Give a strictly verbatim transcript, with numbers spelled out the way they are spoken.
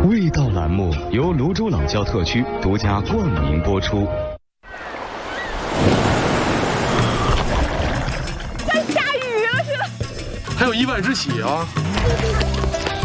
味道栏目由泸州老窖特区独家冠名播出。 在下雨了是？ 还有一万只血啊！